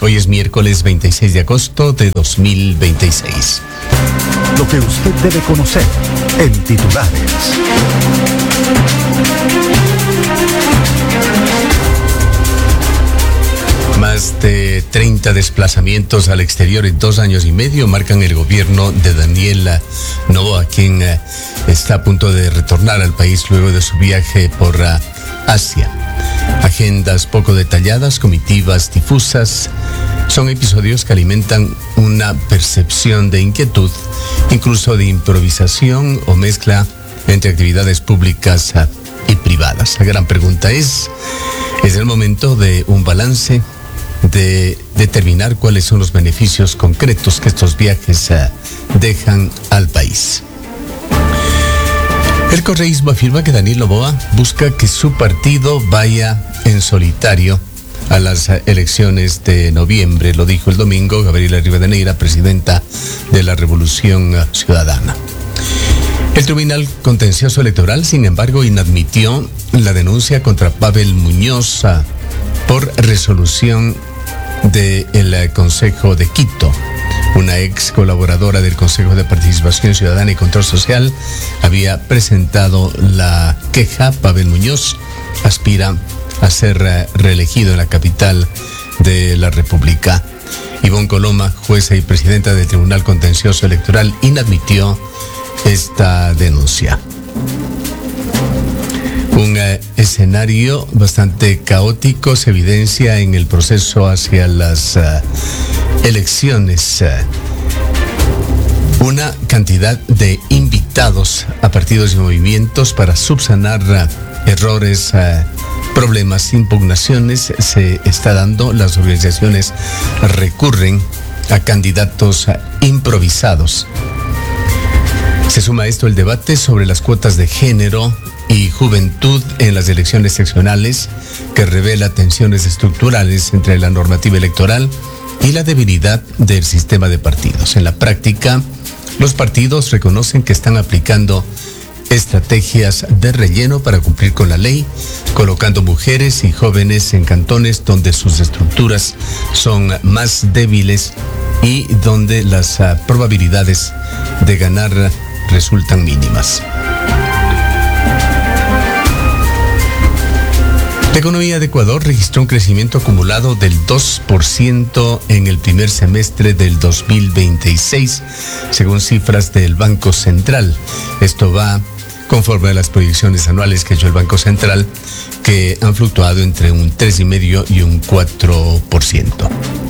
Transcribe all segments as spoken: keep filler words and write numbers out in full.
Hoy es miércoles veintiséis de agosto de dos mil veintiséis. Lo que usted debe conocer en titulares. Más de treinta desplazamientos al exterior en dos años y medio marcan el gobierno de Daniel Noboa, quien está a punto de retornar al país luego de su viaje por Asia. Agendas poco detalladas, comitivas difusas, son episodios que alimentan una percepción de inquietud, incluso de improvisación o mezcla entre actividades públicas y privadas. La gran pregunta es, ¿es el momento de un balance, de determinar cuáles son los beneficios concretos que estos viajes uh, dejan al país? El correísmo afirma que Daniel Noboa busca que su partido vaya en solitario a las elecciones de noviembre. Lo dijo el domingo Gabriela Rivadeneira, presidenta de la Revolución Ciudadana. El Tribunal Contencioso Electoral, sin embargo, inadmitió la denuncia contra Pavel Muñoz uh, por resolución del Consejo de Quito. Una ex colaboradora del Consejo de Participación Ciudadana y Control Social había presentado la queja. Pavel Muñoz aspira a ser reelegido en la capital de la República. Ivonne Coloma, jueza y presidenta del Tribunal Contencioso Electoral, inadmitió esta denuncia. Un uh, escenario bastante caótico se evidencia en el proceso hacia las uh, elecciones. Uh, una cantidad de invitados a partidos y movimientos para subsanar uh, errores, uh, problemas, impugnaciones se está dando. Las organizaciones recurren a candidatos uh, improvisados. Se suma a esto el debate sobre las cuotas de género y juventud en las elecciones seccionales, que revela tensiones estructurales entre la normativa electoral y la debilidad del sistema de partidos. En la práctica, los partidos reconocen que están aplicando estrategias de relleno para cumplir con la ley, colocando mujeres y jóvenes en cantones donde sus estructuras son más débiles y donde las uh, probabilidades de ganar resultan mínimas. La economía de Ecuador registró un crecimiento acumulado del dos por ciento en el primer semestre del dos mil veintiséis, según cifras del Banco Central. Esto va conforme a las proyecciones anuales que ha hecho el Banco Central, que han fluctuado entre un tres coma cinco y un cuatro por ciento.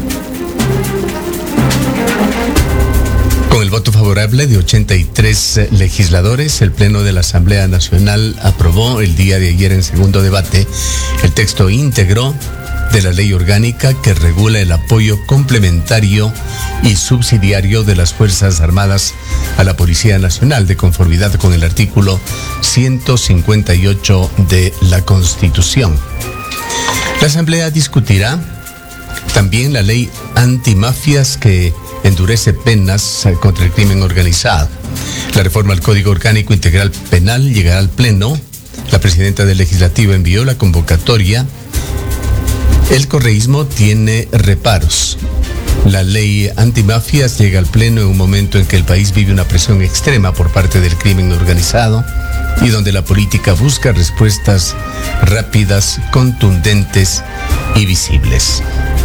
Con el voto favorable de ochenta y tres legisladores, el Pleno de la Asamblea Nacional aprobó el día de ayer en segundo debate el texto íntegro de la ley orgánica que regula el apoyo complementario y subsidiario de las Fuerzas Armadas a la Policía Nacional, de conformidad con el artículo ciento cincuenta y ocho de la Constitución. La Asamblea discutirá también la ley antimafias, que endurece penas contra el crimen organizado. La reforma al Código Orgánico Integral Penal llegará al Pleno. La presidenta del Legislativo envió la convocatoria. El correísmo tiene reparos. La ley antimafias llega al Pleno en un momento en que el país vive una presión extrema por parte del crimen organizado y donde la política busca respuestas rápidas, contundentes y visibles.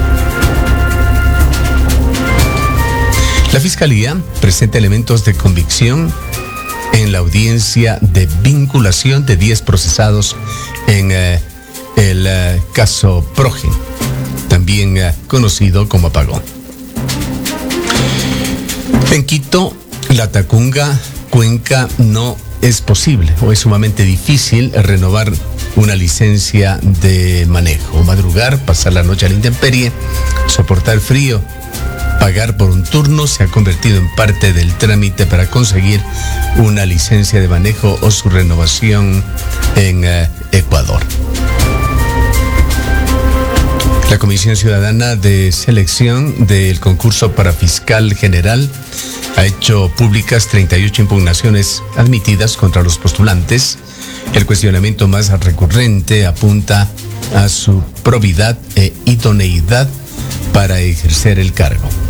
La Fiscalía presenta elementos de convicción en la audiencia de vinculación de diez procesados en eh, el eh, caso Progen, también eh, conocido como apagón. En Quito, la Tacunga, Cuenca, no es posible o es sumamente difícil renovar una licencia de manejo. Madrugar, pasar la noche a la intemperie, soportar frío, pagar por un turno se ha convertido en parte del trámite para conseguir una licencia de manejo o su renovación en eh, Ecuador. La Comisión Ciudadana de Selección del concurso para fiscal general ha hecho públicas treinta y ocho impugnaciones admitidas contra los postulantes. El cuestionamiento más recurrente apunta a su probidad e idoneidad para ejercer el cargo.